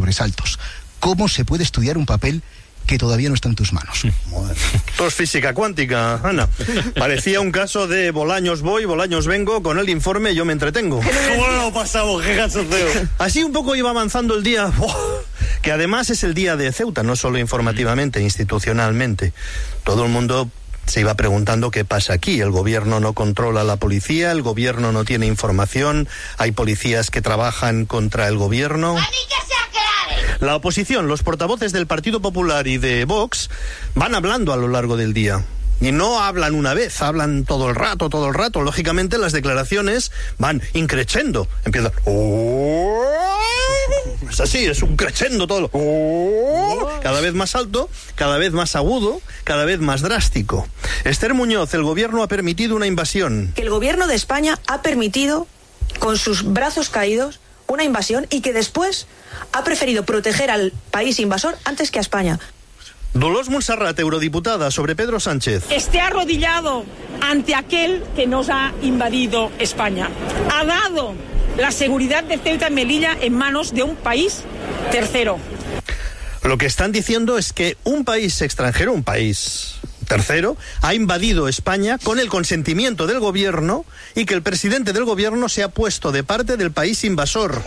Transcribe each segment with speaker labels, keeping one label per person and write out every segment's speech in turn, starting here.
Speaker 1: sobresaltos. ¿Cómo se puede estudiar un papel que todavía no está en tus manos?
Speaker 2: Esto es física cuántica, Ana. Parecía un caso de Bolaños voy, Bolaños vengo, con el informe yo me entretengo.
Speaker 3: ¿Cómo lo pasamos? ¡Qué cachondeo!
Speaker 2: Así un poco iba avanzando el día, que además es el día de Ceuta, no solo informativamente, institucionalmente. Todo el mundo se iba preguntando qué pasa aquí. El gobierno no controla a la policía, el gobierno no tiene información, hay policías que trabajan contra el gobierno. La oposición, los portavoces del Partido Popular y de Vox, van hablando a lo largo del día. Y no hablan una vez, hablan todo el rato. Lógicamente las declaraciones van increciendo. Empiezan... Es así, es un crescendo todo. Cada vez más alto, cada vez más agudo, cada vez más drástico. Esther Muñoz, el gobierno ha permitido una invasión.
Speaker 4: Que el gobierno de España ha permitido, con sus brazos caídos, una invasión y que después ha preferido proteger al país invasor antes que a España.
Speaker 2: Dolors Montserrat, eurodiputada, sobre Pedro Sánchez.
Speaker 5: Esté arrodillado ante aquel que nos ha invadido España. Ha dado la seguridad de Ceuta y Melilla en manos de un país tercero.
Speaker 2: Lo que están diciendo es que un país extranjero, un país tercero, ha invadido España con el consentimiento del gobierno y que el presidente del gobierno se ha puesto de parte del país invasor.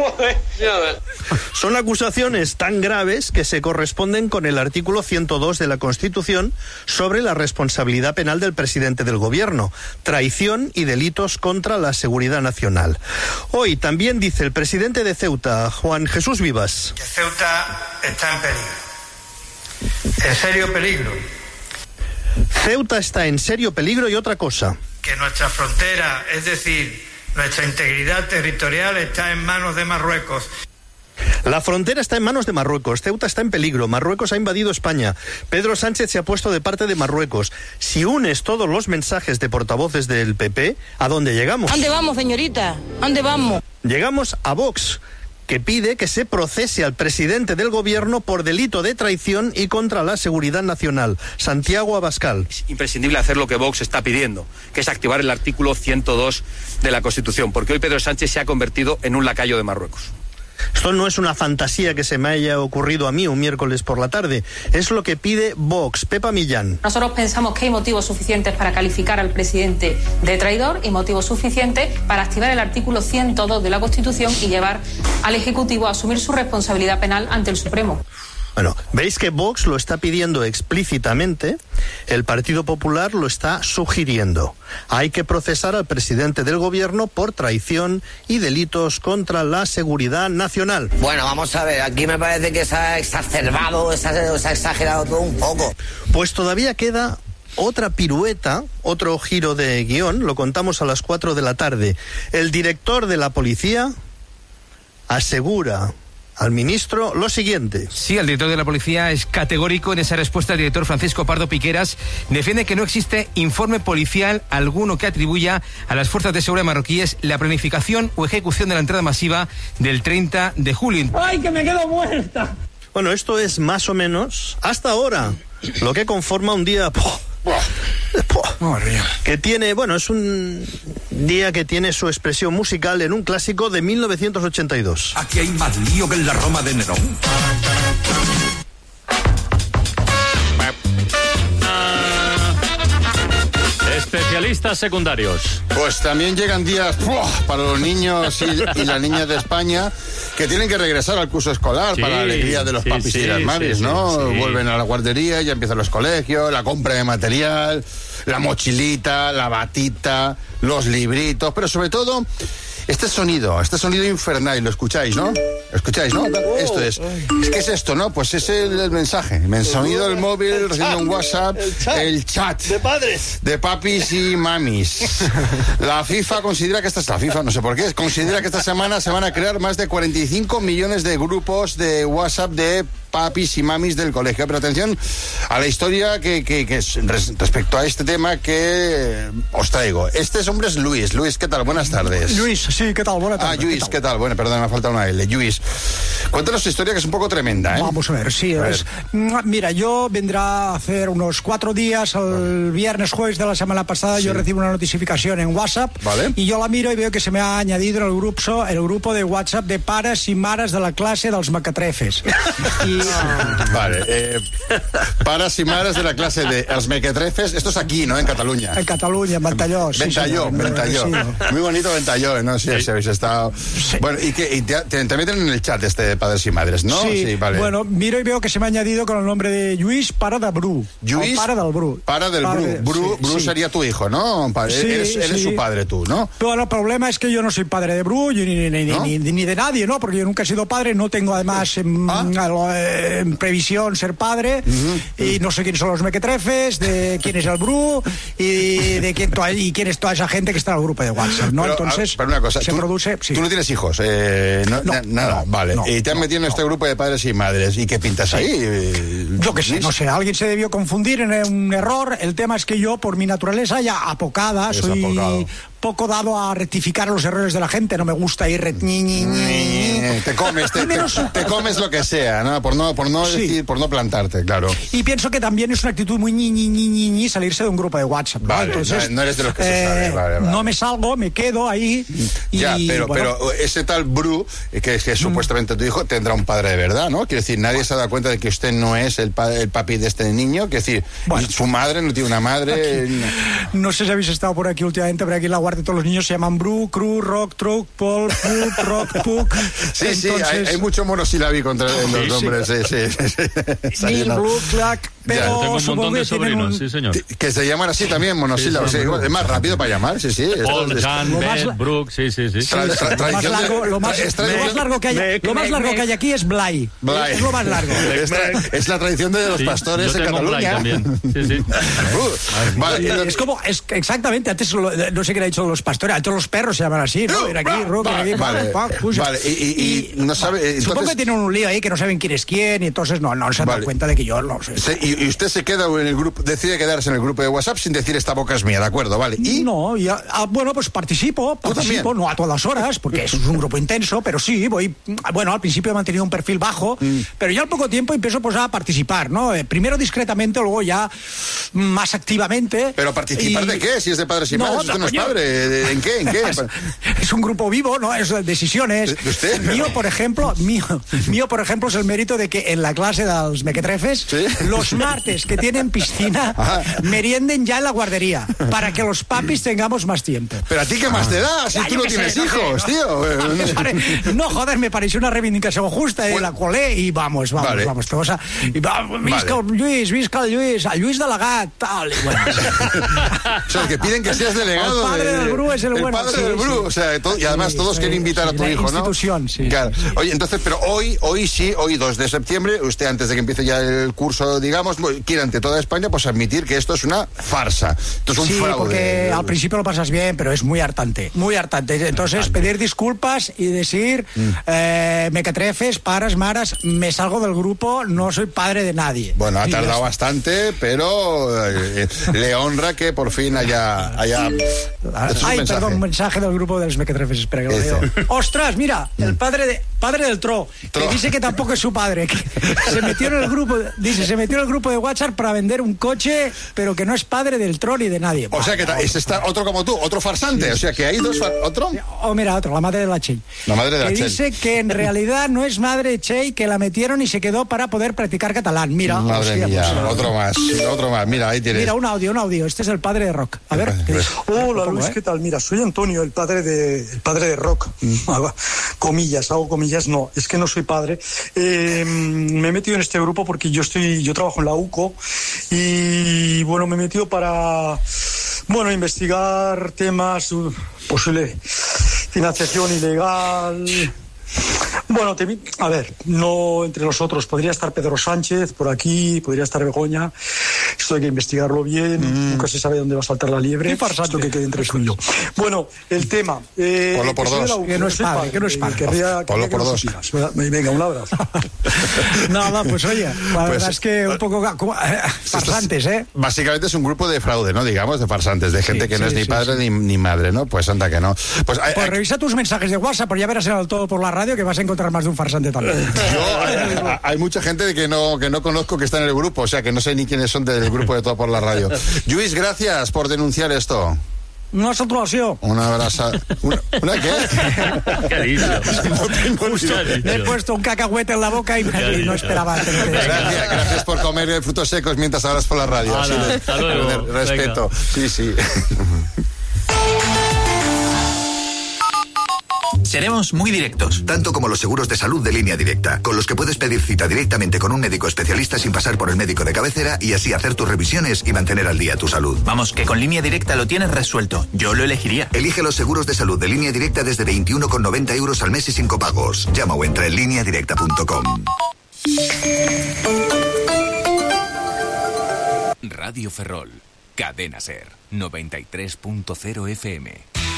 Speaker 2: Son acusaciones tan graves que se corresponden con el artículo 102 de la Constitución sobre la responsabilidad penal del presidente del gobierno, traición y delitos contra la seguridad nacional. Hoy también dice el presidente de Ceuta, Juan Jesús Vivas,
Speaker 6: que Ceuta está en peligro. En serio peligro.
Speaker 2: Ceuta está en serio peligro y otra cosa.
Speaker 6: Que nuestra frontera, es decir, nuestra integridad territorial está en manos de Marruecos.
Speaker 2: La frontera está en manos de Marruecos, Ceuta está en peligro, Marruecos ha invadido España, Pedro Sánchez se ha puesto de parte de Marruecos. Si unes todos los mensajes de portavoces del PP, ¿a dónde llegamos?
Speaker 7: ¿A dónde vamos, señorita? ¿A dónde vamos?
Speaker 2: Llegamos a Vox, que pide que se procese al presidente del gobierno por delito de traición y contra la seguridad nacional. Santiago Abascal.
Speaker 8: Es imprescindible hacer lo que Vox está pidiendo, que es activar el artículo 102 de la Constitución, porque hoy Pedro Sánchez se ha convertido en un lacayo de Marruecos.
Speaker 2: Esto no es una fantasía que se me haya ocurrido a mí un miércoles por la tarde. Es lo que pide Vox. Pepa Millán.
Speaker 9: Nosotros pensamos que hay motivos suficientes para calificar al presidente de traidor y motivos suficientes para activar el artículo 102 de la Constitución y llevar al Ejecutivo a asumir su responsabilidad penal ante el Supremo.
Speaker 2: Bueno, veis que Vox lo está pidiendo explícitamente, el Partido Popular lo está sugiriendo. Hay que procesar al presidente del gobierno por traición y delitos contra la seguridad nacional.
Speaker 10: Bueno, vamos a ver, aquí me parece que se ha exacerbado, se ha exagerado todo un poco.
Speaker 2: Pues todavía queda otra pirueta, otro giro de guión, lo contamos a las 4 de la tarde. El director de la policía asegura al ministro lo siguiente.
Speaker 11: Sí, el director de la policía es categórico en esa respuesta. El director Francisco Pardo Piqueras defiende que no existe informe policial alguno que atribuya a las fuerzas de seguridad marroquíes la planificación o ejecución de la entrada masiva del 30 de julio.
Speaker 5: ¡Ay, que me quedo muerta!
Speaker 2: Bueno, esto es más o menos, hasta ahora, lo que conforma un día... que tiene, bueno, es un día que tiene su expresión musical en un clásico de 1982.
Speaker 12: Aquí hay más lío que en la Roma de Nerón.
Speaker 13: Especialistas secundarios.
Speaker 14: Pues también llegan días para los niños y las niñas de España que tienen que regresar al curso escolar para la alegría de los papis y las mamis, ¿no? Vuelven a la guardería, ya empiezan los colegios, la compra de material, la mochilita, la batita, los libritos, pero sobre todo este sonido infernal, lo escucháis, ¿no? ¿Escucháis, no? Esto es. ¿Qué es esto, no? Pues es el mensaje. El sonido del móvil, recibiendo un WhatsApp, el chat.
Speaker 2: De padres.
Speaker 14: De papis y mamis. La FIFA considera que no sé por qué, considera que esta semana se van a crear más de 45 millones de grupos de WhatsApp de papis y mamis del colegio. Pero atención a la historia que es respecto a este tema que os traigo. Este hombre es Luis. Luis, ¿qué tal? Buenas tardes.
Speaker 15: Luis, sí, ¿qué tal? Buenas tardes.
Speaker 14: Luis, ¿qué tal? Bueno, perdón, me ha faltado una L. Luis, cuéntanos tu historia, que es un poco tremenda, ¿eh?
Speaker 15: Vamos a ver, sí. Mira, yo vendrá a hacer unos 4 días, el viernes, jueves de la semana pasada, yo recibo una notificación en WhatsApp, y yo la miro y veo que se me ha añadido en el grupo de WhatsApp de pares y mares de la clase dels mequetrefes.
Speaker 14: Vale, pares y mares de la clase de los mequetrefes, esto es aquí, ¿no? En Cataluña.
Speaker 15: En Cataluña, en Ventalló.
Speaker 14: Ventalló. Muy bonito Ventalló, ¿no? Sí, si habéis estado... Bueno, y te meten en el chat este de padres y madres, ¿no?
Speaker 15: Sí,
Speaker 14: vale.
Speaker 15: Bueno, miro y veo que se me ha añadido con el nombre de Lluís, pare de Bru.
Speaker 14: Lluís,
Speaker 15: pare del Bru.
Speaker 14: Pare del Bru. Bru sería tu hijo, ¿no? Eres su padre tú, ¿no?
Speaker 15: Pero el problema es que yo no soy padre de Bru, ni de nadie, ¿no? Porque yo nunca he sido padre, no tengo además en previsión ser padre, y no sé quiénes son los mequetrefes, de quién es el Bru, y de quién es toda esa gente que está en el grupo de WhatsApp, ¿no? Entonces,
Speaker 14: pero una cosa,
Speaker 15: se produce...
Speaker 14: Tú no tienes hijos, nada, vale. Y te han metido en este grupo de padres y madres, ¿y qué pintas ahí?
Speaker 15: Yo qué sé, no sé, alguien se debió confundir en un error. El tema es que yo, por mi naturaleza ya apocada, soy poco dado a rectificar los errores de la gente, no me gusta ir
Speaker 14: te comes lo que sea, ¿no? Por no decir, por no plantarte, claro.
Speaker 15: Y pienso que también es una actitud muy salirse de un grupo de WhatsApp, ¿no?
Speaker 14: Vale, entonces, no eres de los que se sabe, vale.
Speaker 15: No me salgo, me quedo ahí y,
Speaker 14: pero ese tal Bru, que supuestamente tu hijo, tendrá un padre de verdad, ¿no? Quiere decir, nadie se ha dado cuenta de que usted no es el papi de este niño, quiere decir, su madre no tiene una madre...
Speaker 15: No sé si habéis estado por aquí últimamente, pero aquí en la guardia todos los niños se llaman Bru, Cru, Rock, Truc, Paul, Pup, Rock, Puc.
Speaker 14: Sí, entonces... hay mucho monosílábico entre los nombres, sí.
Speaker 15: Nil, Blu, Clack, pero
Speaker 13: tengo un montón de sobrinos, sí, señor.
Speaker 14: Que se llaman así también, monosílabos. Sí, es más rápido para llamar, sí.
Speaker 13: Paul, Jan, Beth, Brooke, sí.
Speaker 15: Lo más largo que hay aquí es Blay. Es lo más largo.
Speaker 14: Es la tradición de los pastores en Cataluña.
Speaker 13: También. Sí.
Speaker 14: Vale,
Speaker 15: es como, exactamente, antes no sé qué le ha dicho los pastores, antes los perros se llaman así, ¿no? Ven aquí,
Speaker 14: Vale, y no sabe...
Speaker 15: Supongo que tienen un lío ahí que no saben quién es quién, y entonces no se han dado cuenta de que yo no sé.
Speaker 14: Y usted se queda en el grupo, decide quedarse en el grupo de WhatsApp sin decir esta boca es mía, ¿de acuerdo? Vale. ¿Y?
Speaker 15: No, bueno, pues participo, no a todas horas, porque es un grupo intenso, pero sí, al principio he mantenido un perfil bajo, pero ya al poco tiempo empiezo pues a participar, ¿no? Primero discretamente, luego ya más activamente.
Speaker 14: ¿Pero participar de qué? Si es de padres y madres, usted no es padre. ¿En qué?
Speaker 15: Es un grupo vivo, ¿no? Es decisiones.
Speaker 14: ¿De usted?
Speaker 15: Mío, por ejemplo, es el mérito de que en la clase de los mequetrefes, los martes que tienen piscina, merienden ya en la guardería, para que los papis tengamos más tiempo.
Speaker 14: ¿Pero a ti qué más te da? Si tú no tienes hijos, tío.
Speaker 15: No, joder, me pareció una reivindicación justa, y la colé, y vamos. Visca el Lluís, a Lluís Delegat, tal. Bueno.
Speaker 14: O sea, que piden que seas delegado.
Speaker 15: El padre del Bru es el bueno.
Speaker 14: El padre del Bru, o sea, y además todos quieren invitar a tu hijo, ¿no?
Speaker 15: Institución, sí.
Speaker 14: Claro. Oye, entonces, pero hoy 2 de septiembre, usted antes de que empiece ya el curso, digamos, quiere ante toda España, pues admitir que esto es una farsa. Esto es un fraude.
Speaker 15: Sí, porque al principio lo pasas bien, pero es muy hartante. Entonces, pedir disculpas y decir, mequetrefes, pares, mares, me salgo del grupo, no soy padre de nadie.
Speaker 14: Bueno, ha tardado bastante, pero le honra que por fin haya...
Speaker 15: Perdón, un mensaje del grupo de los mequetrefes, espera que lo leo. ¡Ostras, mira! El padre del Tro, que dice que tampoco es su padre, que se metió en el grupo de WhatsApp para vender un coche, pero que no es padre del Tro ni de nadie.
Speaker 14: O sea que está otro como tú, otro farsante. O sea que hay dos... ¿Otro?
Speaker 15: Otro, la madre de la Txell.
Speaker 14: La madre de la
Speaker 15: que
Speaker 14: Txell.
Speaker 15: Dice que en realidad no es madre de Txell, que la metieron y se quedó para poder practicar catalán. Mira,
Speaker 14: madre mía, otro más. Mira, ahí tienes.
Speaker 15: Mira, un audio. Este es el padre de Rock. A ver.
Speaker 16: Hola, Luis, ¿qué tal? Mira, soy Antonio, el padre de Rock. Comillas, hago comillas, no, es que no soy padre. Me he metido en este grupo porque yo trabajo en la UCO y bueno, me he metido para investigar temas, posible financiación ilegal. Bueno, a ver, no entre nosotros. Podría estar Pedro Sánchez por aquí, podría estar Begoña. Esto hay que investigarlo bien. Nunca se sabe dónde va a saltar la liebre. Esto que quede entre tú y yo. Bueno, el tema.
Speaker 14: Ponlo por dos.
Speaker 15: Que no es padre, que no es padre.
Speaker 14: Ponlo por dos.
Speaker 16: Venga, un abrazo.
Speaker 15: Nada, pues oye, la verdad es que un poco farsantes, ¿eh?
Speaker 14: Básicamente es un grupo de fraude, ¿no? Digamos, de farsantes, de gente que no es ni padre ni madre, ¿no? Pues anda que no. Pues
Speaker 15: revisa tus mensajes de WhatsApp, pero ya verás en el Todo por la Radio que vas a encontrar más de un farsante también.
Speaker 14: Hay mucha gente que no conozco que está en el grupo, o sea que no sé ni quiénes son del grupo de Todo por la Radio. Luis, gracias por denunciar esto.
Speaker 15: Una saturación.
Speaker 14: Una abraza. ¿Una qué?
Speaker 13: ¿Qué ha dicho?
Speaker 14: No
Speaker 15: Me he puesto un cacahuete en la boca y no esperaba.
Speaker 14: Gracias por comer frutos secos mientras hablas por la radio.
Speaker 13: Hasta luego.
Speaker 14: Respeto.
Speaker 13: Venga.
Speaker 14: Sí.
Speaker 17: Seremos muy directos.
Speaker 18: Tanto como los seguros de salud de Línea Directa, con los que puedes pedir cita directamente con un médico especialista sin pasar por el médico de cabecera y así hacer tus revisiones y mantener al día tu salud.
Speaker 17: Vamos, que con Línea Directa lo tienes resuelto. Yo lo elegiría.
Speaker 18: Elige los seguros de salud de Línea Directa desde 21,90 € al mes y sin copagos. Llama o entra en lineadirecta.com.
Speaker 19: Radio Ferrol, Cadena Ser, 93.0 FM.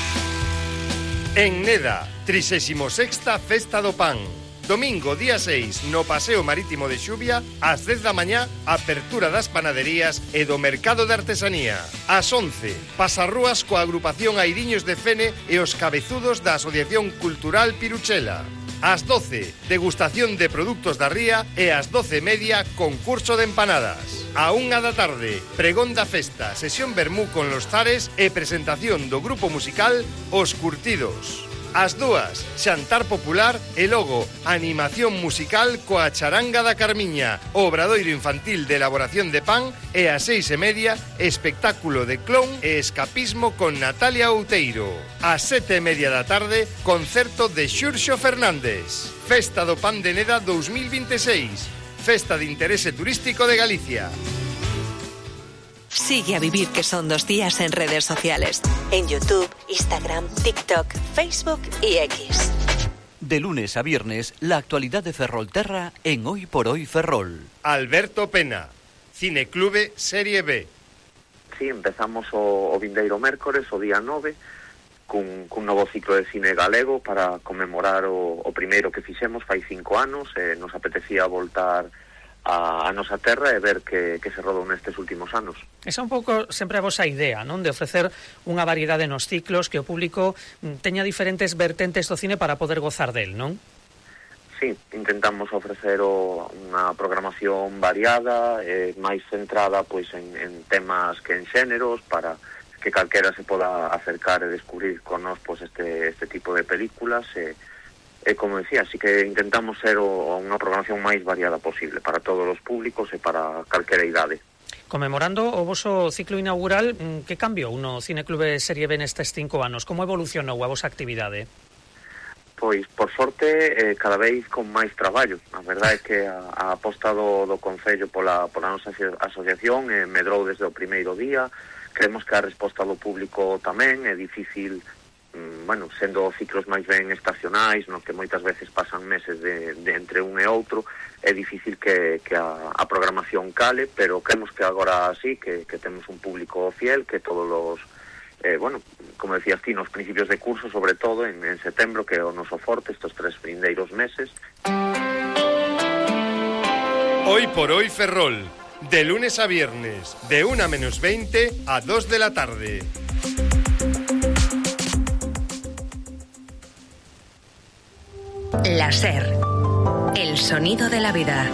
Speaker 20: En Neda, 36ª Festa do Pan. Domingo, día 6, no Paseo Marítimo de Xubia, ás 10 da mañá, apertura das panaderías e do mercado de artesanía. Ás 11, pasarrúas coa agrupación Airiños de Fene e os cabezudos da Asociación Cultural Piruchela. Ás 12, degustación de produtos da ría e ás 12:30, concurso de empanadas. A 1 da tarde, pregón da festa, sesión vermú con los Zares e presentación do grupo musical Os Curtidos. Ás 2, xantar popular e logo animación musical coa charanga da Carmiña, obradoiro infantil de elaboración de pan e ás 6:30, espectáculo de clown e escapismo con Natalia Outeiro. Ás 7:30 da tarde, concerto de Xurxo Fernández. Festa do Pan de Neda 2026. Festa de interese turístico de Galicia.
Speaker 21: Sigue a Vivir, que son 2 días en redes sociales. En YouTube, Instagram, TikTok, Facebook y X.
Speaker 22: De lunes a viernes, la actualidad de Ferrolterra en Hoy por Hoy Ferrol.
Speaker 20: Alberto Pena, Cineclube Serie B.
Speaker 23: Sí, empezamos o vindeiro mércores, o día 9, cun novo ciclo de cine galego para conmemorar o primeiro que fixemos fai 5 anos. Nos apetecía voltar a nosa terra e ver que se rodou nestes últimos anos.
Speaker 24: Esa un pouco sempre a vosa idea, non? De ofrecer unha variedade nos ciclos, que o público teña diferentes vertentes do cine para poder gozar del, non?
Speaker 23: Sí, intentamos ofrecer unha programación variada, máis centrada pois en temas que en xéneros, para que calquera se poda acercar e descubrir con nós pois este tipo de películas. E como decía, así que intentamos ser unha programación máis variada posible para todos os públicos e para calquera idade.
Speaker 24: Conmemorando o voso ciclo inaugural, que cambiou no Cineclube Serie B nestes 5 anos? Como evolucionou a vosa actividade?
Speaker 23: Pois, por sorte, cada vez con máis traballo. A verdade é que a aposta do Concello pola nosa asociación medrou desde o primeiro día. Creemos que a resposta do público tamén é difícil, sendo ciclos máis ben estacionais, no que moitas veces pasan meses de entre un e outro, é difícil que a programación cale, pero creemos que agora sí, que temos un público fiel, que todos os, como decías ti, nos principios de curso, sobre todo en setembro, que é o noso forte, estos 3 vindeiros meses.
Speaker 20: Hoy por Hoy Ferrol, de lunes a viernes, de 1:20 a 2 de la tarde.
Speaker 21: La Ser, el sonido de la vida.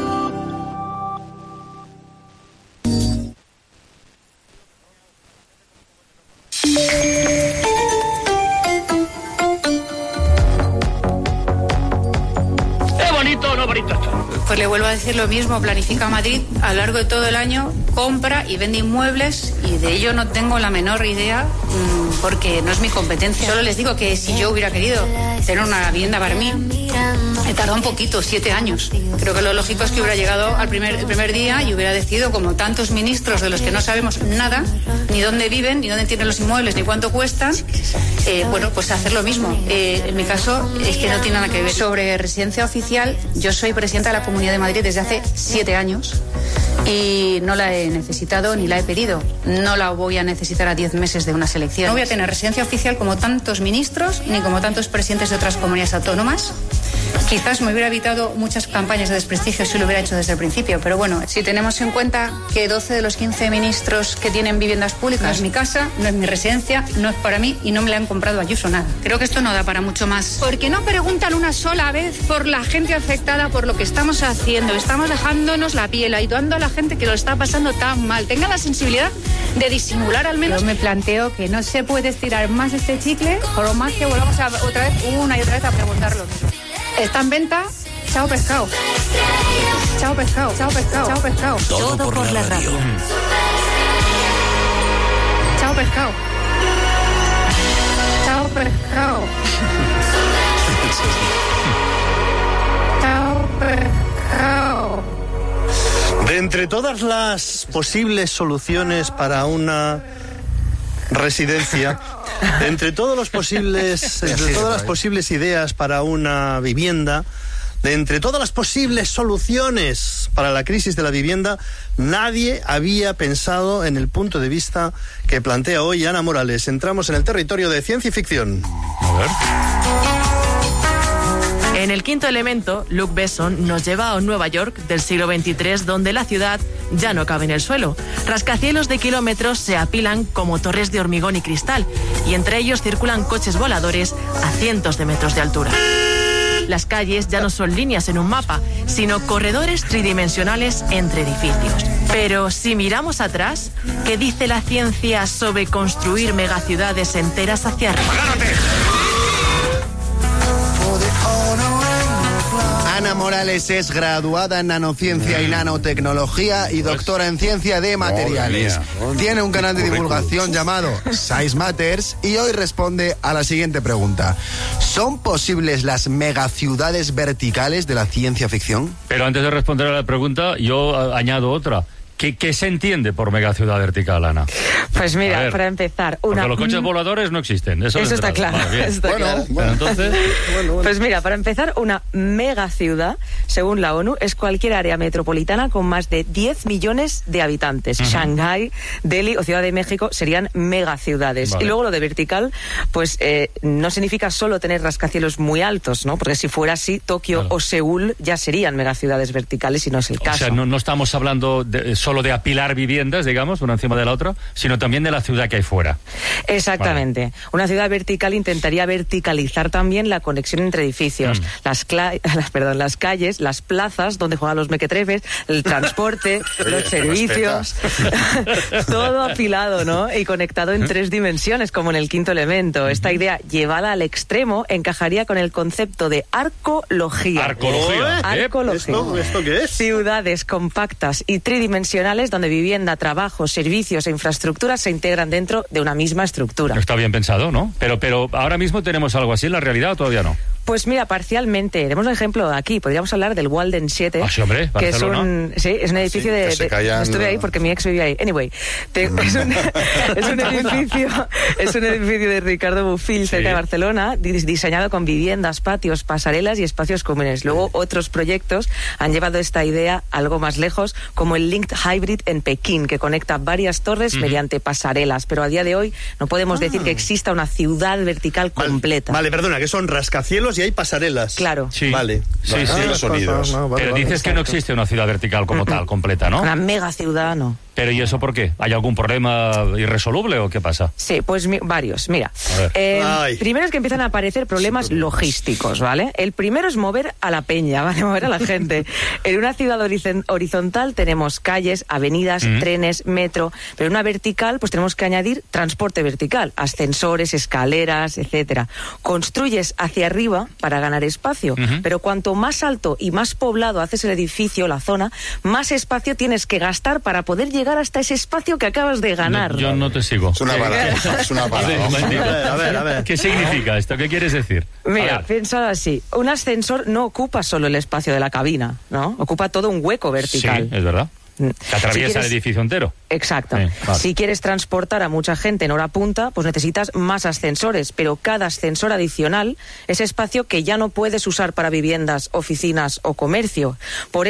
Speaker 25: ¿Es bonito o no bonito esto?
Speaker 26: Pues le vuelvo a decir lo mismo, Planifica Madrid a lo largo de todo el año compra y vende inmuebles y de ello no tengo la menor idea porque no es mi competencia. Solo les digo que si yo hubiera querido tener una vivienda para mí. He tardado un poquito, 7 años. Creo que lo lógico es que hubiera llegado el primer día y hubiera decidido, como tantos ministros de los que no sabemos nada, ni dónde viven, ni dónde tienen los inmuebles, ni cuánto cuestan, bueno, pues hacer lo mismo. En mi caso es que no tiene nada que ver. Sobre residencia oficial, yo soy presidenta de la Comunidad de Madrid desde hace 7 años y no la he necesitado ni la he pedido. No la voy a necesitar a 10 meses de unas elecciones. No voy a tener residencia oficial como tantos ministros ni como tantos presidentes de otras comunidades autónomas. Quizás me hubiera evitado muchas campañas de desprestigio si lo hubiera hecho desde el principio, pero bueno, si tenemos en cuenta que 12 de los 15 ministros que tienen viviendas públicas no es mi casa, no es mi residencia, no es para mí y no me la han comprado a Ayuso nada. Creo que esto no da para mucho más. Porque no preguntan una sola vez por la gente afectada por lo que estamos haciendo. Estamos dejándonos la piel, ayudando a la gente que lo está pasando tan mal. Tengan la sensibilidad de disimular al menos. Yo me planteo que no se puede estirar más este chicle, por más que volvamos a otra vez, una y otra vez a preguntarlo. Está en venta. Chao pescado. Chao pescado. Chao pescado. Chao pescado.
Speaker 19: Todo por la radio.
Speaker 26: Chao pescado. Chao pescado. Chao pescado.
Speaker 2: De entre todas las posibles soluciones para una residencia, entre todas las posibles ideas para una vivienda, de entre todas las posibles soluciones para la crisis de la vivienda, nadie había pensado en el punto de vista que plantea hoy Ana Morales. Entramos en el territorio de ciencia y ficción.
Speaker 1: A ver.
Speaker 3: En El Quinto Elemento, Luc Besson nos lleva a un Nueva York del siglo XXIII donde la ciudad ya no cabe en el suelo. Rascacielos de kilómetros se apilan como torres de hormigón y cristal y entre ellos circulan coches voladores a cientos de metros de altura. Las calles ya no son líneas en un mapa, sino corredores tridimensionales entre edificios. Pero si miramos atrás, ¿qué dice la ciencia sobre construir megaciudades enteras hacia arriba?
Speaker 4: Ana Morales es graduada en nanociencia y nanotecnología y doctora en ciencia de materiales. Tiene un canal de divulgación llamado Size Matters y hoy responde a la siguiente pregunta. ¿Son posibles las megaciudades verticales de la ciencia ficción?
Speaker 1: Pero antes de responder a la pregunta, yo añado otra. ¿Qué se entiende por megaciudad vertical, Ana?
Speaker 3: Pues mira, para empezar...
Speaker 1: Porque los coches voladores no existen. Eso
Speaker 3: está claro.
Speaker 1: Bueno, entonces...
Speaker 3: Pues mira, para empezar, una megaciudad, según la ONU, es cualquier área metropolitana con más de 10 millones de habitantes. Shanghái, Delhi o Ciudad de México serían megaciudades. Vale. Y luego lo de vertical, pues no significa solo tener rascacielos muy altos, ¿no? Porque si fuera así, Tokio o Seúl ya serían megaciudades verticales y no es el caso.
Speaker 1: O sea, no estamos hablando solo de apilar viviendas, digamos, una encima de la otra, sino también de la ciudad que hay fuera.
Speaker 3: Exactamente. Vale. Una ciudad vertical intentaría verticalizar también la conexión entre edificios, las calles, las plazas donde juegan los mequetrefes, el transporte, los servicios, todo apilado, ¿no? Y conectado en 3 dimensiones, como en El Quinto Elemento. Esta idea, llevada al extremo, encajaría con el concepto de arcología.
Speaker 1: ¿Arcología?
Speaker 2: ¿Esto qué es?
Speaker 3: Ciudades compactas y tridimensionales donde vivienda, trabajo, servicios e infraestructuras se integran dentro de una misma estructura.
Speaker 1: Está bien pensado, ¿no? Pero ahora mismo tenemos algo así en la realidad o todavía no.
Speaker 3: Pues mira, parcialmente. Tenemos un ejemplo aquí. Podríamos hablar del Walden 7.
Speaker 1: Ah, sí, hombre,
Speaker 3: que es un edificio de... Estuve ahí porque mi ex vivía ahí. Anyway, es un edificio de Ricardo Bofill, cerca de Barcelona, diseñado con viviendas, patios, pasarelas y espacios comunes. Luego otros proyectos han llevado esta idea algo más lejos, como el Linked Hybrid en Pekín, que conecta varias torres mediante pasarelas. Pero a día de hoy no podemos decir que exista una ciudad vertical completa.
Speaker 2: Vale, perdona, que son rascacielos y hay pasarelas.
Speaker 3: Claro.
Speaker 1: Sí.
Speaker 2: Vale.
Speaker 1: Sí.
Speaker 2: Los sonidos.
Speaker 1: Pero dices que no existe una ciudad vertical como tal, completa, ¿no?
Speaker 3: Una mega ciudad, no.
Speaker 1: Pero ¿y eso por qué? ¿Hay algún problema irresoluble o qué pasa?
Speaker 3: Sí, pues varios. Mira, primero es que empiezan a aparecer problemas logísticos, ¿vale? El primero es mover a la peña, ¿vale? Mover a la gente. En una ciudad horizontal tenemos calles, avenidas, trenes, metro, pero en una vertical pues tenemos que añadir transporte vertical, ascensores, escaleras, etcétera. Construyes hacia arriba para ganar espacio, pero cuanto más alto y más poblado haces el edificio, la zona, más espacio tienes que gastar para poder llegar
Speaker 6: llegar hasta ese espacio que acabas de ganar.
Speaker 1: Yo no te sigo.
Speaker 14: Es una parada. Es una parada.
Speaker 2: A ver.
Speaker 1: ¿Qué significa esto? ¿Qué quieres decir?
Speaker 6: Mira, piensa así. Un ascensor no ocupa solo el espacio de la cabina, ¿no? Ocupa todo un hueco vertical.
Speaker 1: Sí, es verdad. Que atraviesa el edificio entero.
Speaker 6: Exacto.
Speaker 1: Sí, vale.
Speaker 6: Si quieres transportar a mucha gente en hora punta, pues necesitas más ascensores, pero cada ascensor adicional es espacio que ya no puedes usar para viviendas, oficinas o comercios. Por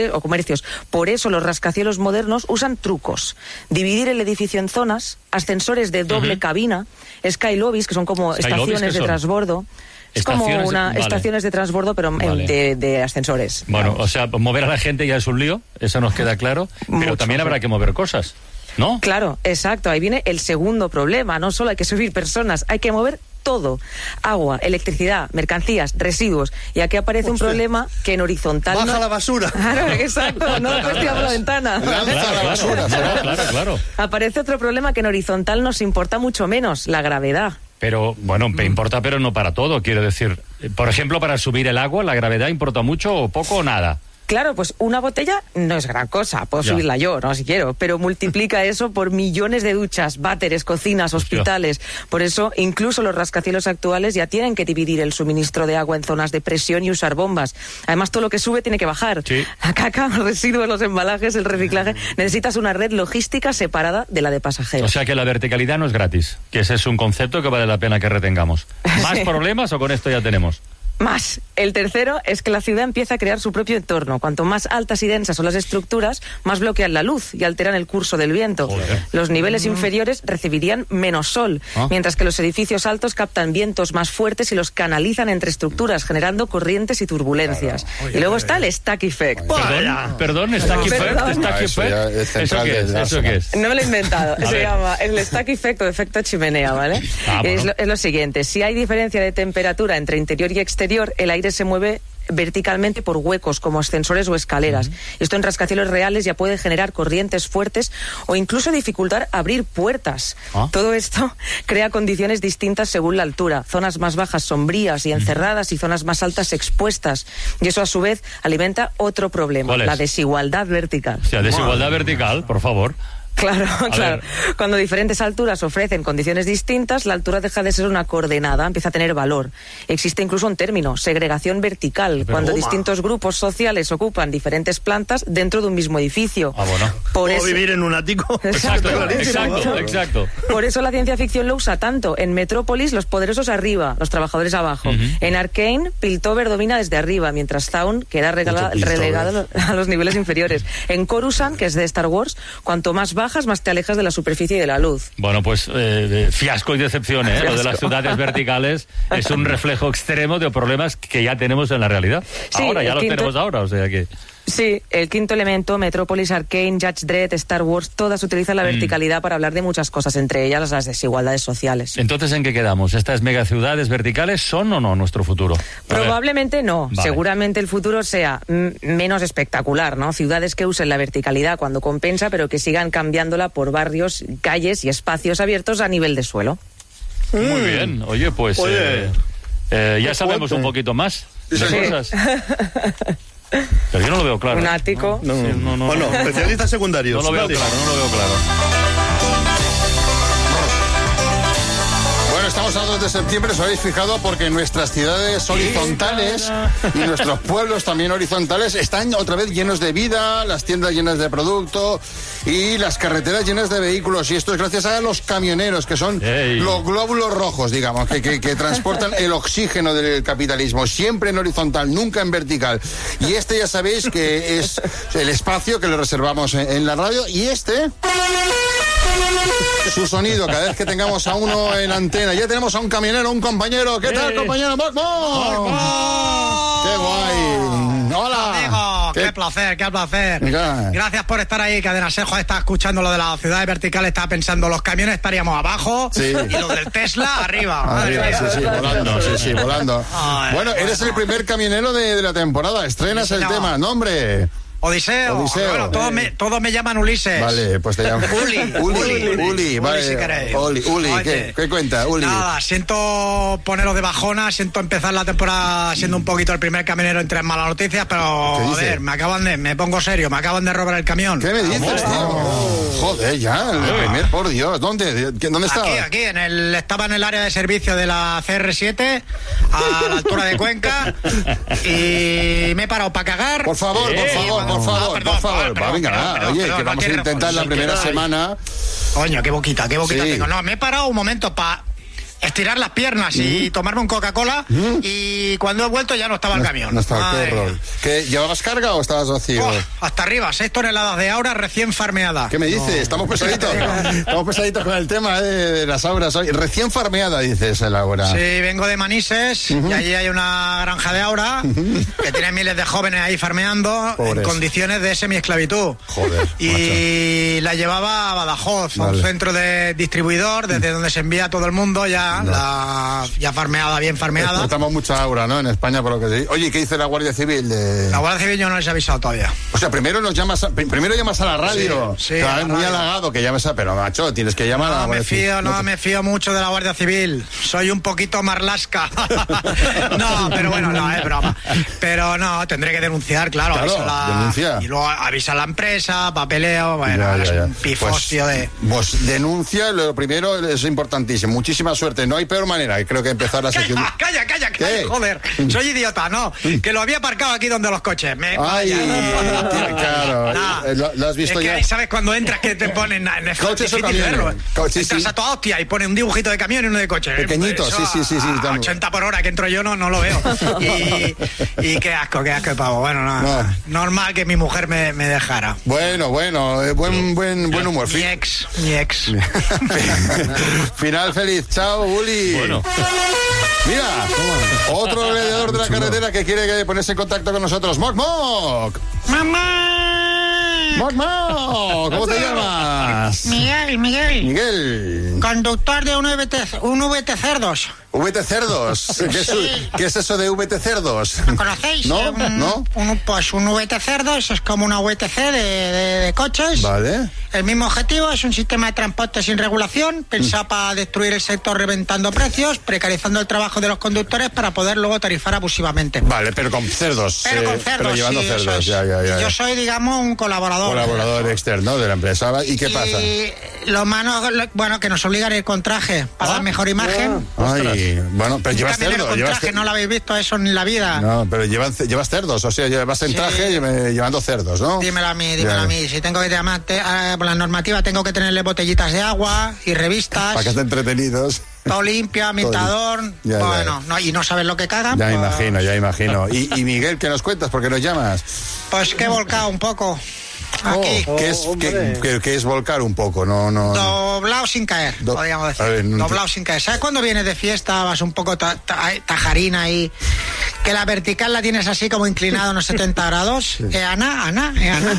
Speaker 6: eso los rascacielos modernos usan trucos. Dividir el edificio en zonas, ascensores de doble cabina, skylobbies, que son como estaciones de transbordo. Es como estaciones de transbordo, pero de ascensores.
Speaker 1: Bueno, o sea, mover a la gente ya es un lío, eso nos queda claro, pero también habrá que mover cosas, ¿no?
Speaker 6: Claro, exacto, ahí viene el segundo problema, no solo hay que subir personas, hay que mover todo, agua, electricidad, mercancías, residuos, y aquí aparece un problema que en horizontal...
Speaker 2: ¡Baja la basura!
Speaker 6: Claro, exacto, no lo cuestión por la ventana.
Speaker 14: Lanza la basura.
Speaker 1: Claro.
Speaker 6: Aparece otro problema que en horizontal nos importa mucho menos, la gravedad.
Speaker 1: Pero, bueno, importa, pero no para todo, quiero decir. Por ejemplo, para subir el agua, ¿la gravedad importa mucho o poco o nada?
Speaker 6: Claro, pues una botella no es gran cosa, puedo subirla yo, no si quiero, pero multiplica eso por millones de duchas, váteres, cocinas, hospitales. Por eso, incluso los rascacielos actuales ya tienen que dividir el suministro de agua en zonas de presión y usar bombas. Además, todo lo que sube tiene que bajar.
Speaker 1: Sí.
Speaker 6: La caca, los residuos, los embalajes, el reciclaje. Necesitas una red logística separada de la de pasajeros.
Speaker 1: O sea que la verticalidad no es gratis, que ese es un concepto que vale la pena que retengamos. ¿Más problemas o con esto ya tenemos?
Speaker 6: Más. El tercero es que la ciudad empieza a crear su propio entorno. Cuanto más altas y densas son las estructuras, más bloquean la luz y alteran el curso del viento.
Speaker 1: Joder.
Speaker 6: Los niveles inferiores recibirían menos sol, mientras que los edificios altos captan vientos más fuertes y los canalizan entre estructuras, generando corrientes y turbulencias.
Speaker 1: Claro.
Speaker 6: Y luego está el stack effect.
Speaker 1: Perdón, stack effect. ¿Eso qué es?
Speaker 6: No me lo he inventado. Se llama el stack effect o efecto chimenea, ¿vale?
Speaker 1: Bueno.
Speaker 6: Es lo siguiente. Si hay diferencia de temperatura entre interior y exterior, el aire se mueve verticalmente por huecos como ascensores o escaleras. Esto en rascacielos reales ya puede generar corrientes fuertes o incluso dificultar abrir puertas. Todo esto crea condiciones distintas según la altura. Zonas más bajas sombrías y encerradas y zonas más altas expuestas. Y eso a su vez alimenta otro problema, la desigualdad vertical.
Speaker 1: O sea, desigualdad vertical, por favor.
Speaker 6: Claro. Cuando diferentes alturas ofrecen condiciones distintas, la altura deja de ser una coordenada, empieza a tener valor. Existe incluso un término, segregación vertical, cuando distintos grupos sociales ocupan diferentes plantas dentro de un mismo edificio.
Speaker 2: Por eso vivir en un ático.
Speaker 1: Exacto.
Speaker 6: Por eso la ciencia ficción lo usa tanto. En Metrópolis, los poderosos arriba, los trabajadores abajo. En Arcane, Piltover domina desde arriba, mientras Zaun queda relegado a los niveles inferiores. En Coruscant, que es de Star Wars, cuanto más bajas, más te alejas de la superficie y de la luz.
Speaker 1: Bueno, pues fiasco y decepción, ¿eh? Lo de las ciudades verticales es un reflejo extremo de problemas que ya tenemos en la realidad.
Speaker 6: Sí,
Speaker 1: ahora, ya los tenemos ahora, o sea que...
Speaker 6: Sí, el quinto elemento, Metrópolis, Arcane, Judge Dredd, Star Wars, todas utilizan la verticalidad para hablar de muchas cosas, entre ellas las desigualdades sociales.
Speaker 1: Entonces, ¿en qué quedamos? ¿Estas megaciudades verticales son o no nuestro futuro?
Speaker 6: Probablemente no.
Speaker 1: Vale.
Speaker 6: Seguramente el futuro sea menos espectacular, ¿no? Ciudades que usen la verticalidad cuando compensa, pero que sigan cambiándola por barrios, calles y espacios abiertos a nivel de suelo.
Speaker 1: Muy bien. Oye, pues ya sabemos un poquito más de cosas. Pero yo no lo veo claro.
Speaker 6: Un ático.
Speaker 2: Bueno, especialistas secundarios.
Speaker 1: No lo veo claro.
Speaker 14: Bueno, estamos a 2 de septiembre, os habéis fijado, porque nuestras ciudades horizontales y nuestros pueblos también horizontales están otra vez llenos de vida, las tiendas llenas de producto y las carreteras llenas de vehículos. Y esto es gracias a los camioneros, que son los glóbulos rojos, digamos, que transportan el oxígeno del capitalismo, siempre en horizontal, nunca en vertical. Y este ya sabéis que es el espacio que le reservamos en la radio. Y su sonido, cada vez que tengamos a uno en antena. Ya tenemos a un camionero, un compañero. ¿Qué tal, compañero? ¡Qué guay! ¡Hola!
Speaker 15: Amigo, qué placer. Gracias por estar ahí, Cadena Ser. Está escuchando lo de las ciudades verticales, estaba pensando, los camiones estaríamos abajo y los del Tesla arriba.
Speaker 14: Volando. Bueno, eres el primer camionero de la temporada. Estrenas el tema, nombre.
Speaker 15: Odiseo. Bueno, todos me llaman Ulises.
Speaker 14: Vale, pues te llamo. Uli, vale.
Speaker 15: Si queréis.
Speaker 14: Uli, ¿qué cuenta, Uli?
Speaker 15: Nada, siento poneros de bajona, siento empezar la temporada siendo un poquito el primer camionero en 3 malas noticias, pero a ver, me pongo serio, me acaban de robar el camión.
Speaker 14: ¿Qué me dices, tío? Joder, ya, el primer, por Dios. ¿Dónde estaba?
Speaker 15: Aquí, estaba en el área de servicio de la CR7, a la altura de Cuenca, y me he parado para cagar.
Speaker 14: Por favor. Venga, oye, que vamos a intentar la primera semana.
Speaker 15: Coño, qué boquita tengo. No, me he parado un momento para estirar las piernas y tomarme un Coca-Cola, y cuando he vuelto ya no estaba el camión.
Speaker 14: No estaba, qué horror. ¿Qué, llevabas carga o estabas vacío?
Speaker 15: Hasta arriba, 6 toneladas de aura recién farmeada.
Speaker 14: ¿Qué me dices? Estamos pesaditos con el tema de las auras hoy. Recién farmeada, dices, el aura.
Speaker 15: Sí, vengo de Manises, y allí hay una granja de aura que tiene miles de jóvenes ahí farmeando. Pobres. En condiciones de semiesclavitud.
Speaker 14: Joder.
Speaker 15: Y la llevaba a Badajoz, a un centro de distribuidor, desde donde se envía a todo el mundo ya farmeada, bien farmeada.
Speaker 14: Estamos mucha aura, ¿no? En España, por lo que sí. Oye, ¿qué dice la Guardia Civil?
Speaker 15: La Guardia Civil yo no les he avisado todavía.
Speaker 14: O sea, primero llamas a la radio.
Speaker 15: Sí,
Speaker 14: claro, es muy halagado que llames pero macho, tienes que llamar a la Guardia Civil.
Speaker 15: No me fío mucho de la Guardia Civil. Soy un poquito marlasca. No, pero bueno, no, es broma. Pero no, tendré que denunciar, claro.
Speaker 14: Denuncia.
Speaker 15: Y luego avisa a la empresa, papeleo, bueno, es un pifostio
Speaker 14: pues denuncia, lo primero es importantísimo. Muchísima suerte. No hay peor manera, creo que empezar la sección.
Speaker 15: Calla, joder. Soy idiota, no. Que lo había aparcado aquí donde los coches.
Speaker 14: Claro. ¿Lo has visto ya?
Speaker 15: ¿Sabes cuando entras que te ponen en el
Speaker 14: coches o camiones?
Speaker 15: Entras a toda hostia y pone un dibujito de camión y uno de coche.
Speaker 14: Pequeñito, sí.
Speaker 15: 80 por hora que entro yo no lo veo. Y qué asco de pavo. Bueno, no. Normal que mi mujer me dejara.
Speaker 14: Bueno, buen humor.
Speaker 15: Mi ex.
Speaker 14: Final feliz. Chao, Uli.
Speaker 1: Bueno.
Speaker 14: Mira, otro vendedor de la carretera que quiere ponerse en contacto con nosotros. Moc.
Speaker 15: ¡Mamá!
Speaker 14: Moc, ¿cómo te llamas?
Speaker 15: Miguel. Conductor de un VT Cerdos.
Speaker 14: VT Cerdos. ¿Qué es eso de VT Cerdos?
Speaker 15: ¿Lo conocéis?
Speaker 14: ¿No?
Speaker 15: Pues un VT Cerdos es como una VTC de coches.
Speaker 14: Vale.
Speaker 15: El mismo objetivo es un sistema de transporte sin regulación, pensado para destruir el sector reventando precios, precarizando el trabajo de los conductores para poder luego tarifar abusivamente.
Speaker 14: Vale, pero con cerdos. Pero llevando cerdos, ya.
Speaker 15: Yo soy, digamos, un colaborador
Speaker 14: externo de la empresa. ¿Y qué pasa?
Speaker 15: Lo malo, que nos obligan a ir con traje para dar mejor imagen.
Speaker 14: Bueno, pero llevas cerdos.
Speaker 15: Con traje, no lo habéis visto eso en la vida.
Speaker 14: No, pero llevas cerdos, o sea, llevas en traje llevando cerdos, ¿no?
Speaker 15: Dímelo a mí. Si tengo que llamar, por la normativa tengo que tenerle botellitas de agua y revistas.
Speaker 14: Para que estén entretenidos.
Speaker 15: Todo limpio, ambientador. Y no sabes lo que cagan.
Speaker 14: Ya imagino. ¿Y Miguel, qué nos cuentas? ¿Por qué nos llamas?
Speaker 15: Pues que he volcado un poco. Aquí.
Speaker 14: ¿Qué es volcar un poco? No.
Speaker 15: Doblado sin caer, podríamos decir. Doblado sin caer. ¿Sabes cuando vienes de fiesta, vas un poco tajarina y que la vertical la tienes así como inclinado unos 70 grados? Ana.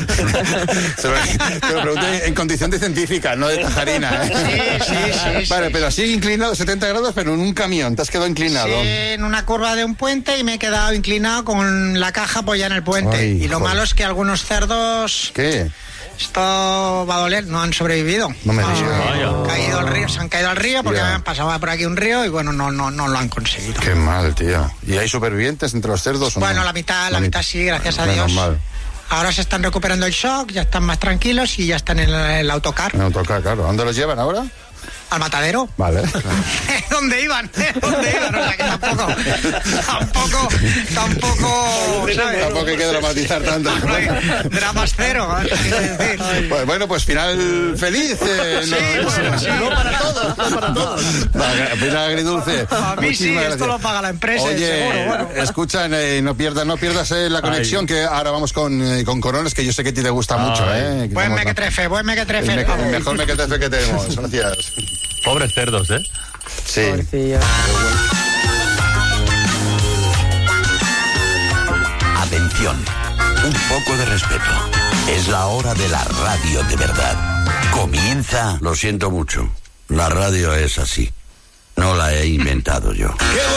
Speaker 14: Te lo pregunté en condición de científica, no de tajarina.
Speaker 15: Sí.
Speaker 14: Vale, pero así inclinado 70 grados, pero en un camión, te has quedado inclinado.
Speaker 15: Sí, en una curva de un puente y me he quedado inclinado con la caja apoyada en el puente. Y lo malo es que algunos cerdos...
Speaker 14: ¿Qué?
Speaker 15: Esto va a doler, no han sobrevivido.
Speaker 14: No me digas.
Speaker 15: Se han caído al río porque me han pasado por aquí un río y bueno, no lo han conseguido.
Speaker 14: Qué mal, tío. ¿Y hay supervivientes entre los cerdos o no?
Speaker 15: Bueno, la mitad sí, gracias a Dios. Mal. Ahora se están recuperando el shock, ya están más tranquilos y ya están en el autocar.
Speaker 14: En el autocar, claro. ¿Dónde los llevan ahora?
Speaker 15: Al matadero.
Speaker 14: Vale.
Speaker 15: ¿Dónde iban? O sea que tampoco.
Speaker 14: Tampoco hay que dramatizar tanto.
Speaker 15: Dramas cero.
Speaker 14: Pues final feliz.
Speaker 2: No para todos.
Speaker 14: Final agridulce.
Speaker 15: A mí sí, esto lo paga la empresa.
Speaker 14: Oye,
Speaker 15: seguro,
Speaker 14: escucha, no pierdas la conexión, que ahora vamos con Coronas, que yo sé que a ti te gusta mucho.
Speaker 15: Buen mequetrefe.
Speaker 14: Mejor mequetrefe que tenemos. Gracias.
Speaker 1: Pobres cerdos, ¿eh?
Speaker 14: Sí.
Speaker 12: Atención, un poco de respeto. Es la hora de la radio de verdad. Comienza...
Speaker 5: Lo siento mucho. La radio es así. No la he inventado yo.